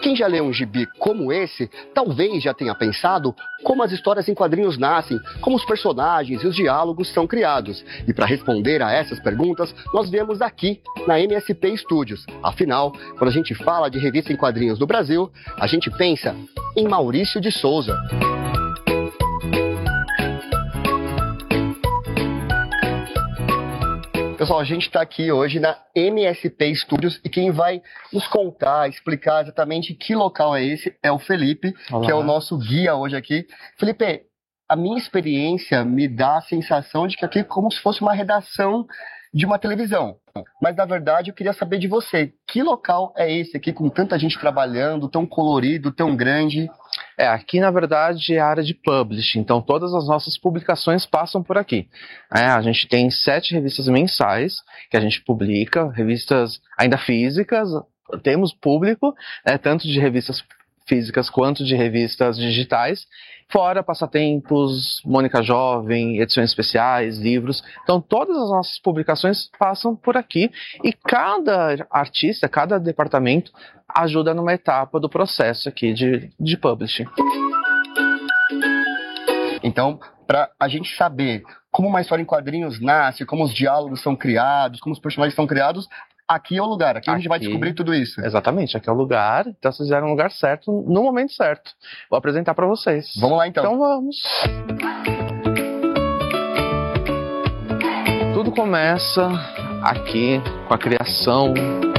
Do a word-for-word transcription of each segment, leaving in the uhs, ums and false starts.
Quem já leu um gibi como esse, talvez já tenha pensado como as histórias em quadrinhos nascem, como os personagens e os diálogos são criados. E para responder a essas perguntas, nós viemos aqui na M S P Studios. Afinal, quando a gente fala de revista em quadrinhos no Brasil, a gente pensa em Maurício de Souza. Pessoal, a gente está aqui hoje na M S P Studios e quem vai nos contar, explicar exatamente que local é esse é o Felipe, Olá. Que é o nosso guia hoje aqui. Felipe, a minha experiência me dá a sensação de que aqui é como se fosse uma redação de uma televisão. Mas, na verdade, eu queria saber de você, que local é esse aqui com tanta gente trabalhando, tão colorido, tão grande? É, aqui, na verdade, é a área de publishing, então todas as nossas publicações passam por aqui. É, a gente tem sete revistas mensais que a gente publica, revistas ainda físicas, temos público, né, tanto de revistas físicas quanto de revistas digitais, fora passatempos, Mônica Jovem, edições especiais, livros. Então todas as nossas publicações passam por aqui e cada artista, cada departamento ajuda numa etapa do processo aqui de, de publishing. Então, para a gente saber como uma história em quadrinhos nasce, como os diálogos são criados, como os personagens são criados, aqui é o lugar, aqui, aqui a gente vai descobrir tudo isso. Exatamente, aqui é o lugar, então vocês fizeram o lugar certo, no momento certo. Vou apresentar para vocês. Vamos lá então. Então vamos. Tudo começa aqui com a criação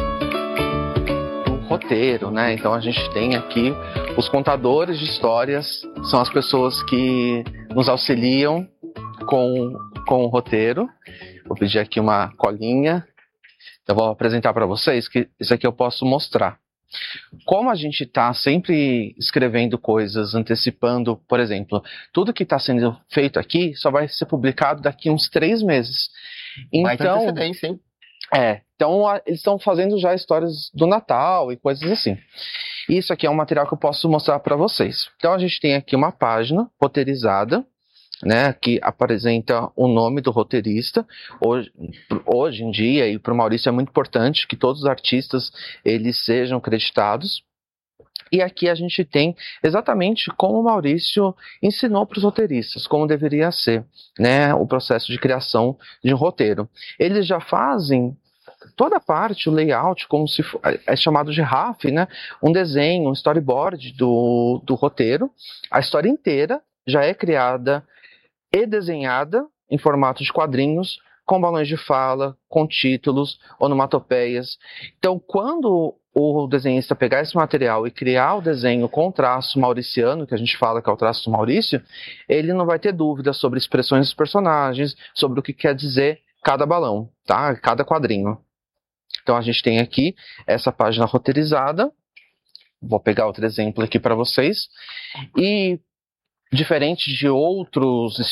do roteiro, né? Então a gente tem aqui os contadores de histórias, são as pessoas que nos auxiliam com, com o roteiro. Vou pedir aqui uma colinha. Eu vou apresentar para vocês que isso aqui eu posso mostrar. Como a gente está sempre escrevendo coisas, antecipando, por exemplo, tudo que está sendo feito aqui só vai ser publicado daqui a uns três meses. Então, antecedência, hein? É, então eles estão fazendo já histórias do Natal e coisas assim. Isso aqui é um material que eu posso mostrar para vocês. Então a gente tem aqui uma página roteirizada, né, que apresenta o nome do roteirista. Hoje, hoje em dia, e para o Maurício é muito importante que todos os artistas eles sejam creditados. E aqui a gente tem exatamente como o Maurício ensinou para os roteiristas, como deveria ser, né, o processo de criação de um roteiro. Eles já fazem toda a parte, o layout, como se for, é chamado de R A F, né, um desenho, um storyboard do, do roteiro. A história inteira já é criada e desenhada em formato de quadrinhos, com balões de fala, com títulos, onomatopeias. Então, quando o desenhista pegar esse material e criar o desenho com traço mauriciano, que a gente fala que é o traço do Maurício, ele não vai ter dúvidas sobre expressões dos personagens, sobre o que quer dizer cada balão, tá? Cada quadrinho. Então, a gente tem aqui essa página roteirizada. Vou pegar outro exemplo aqui para vocês. E diferente de outros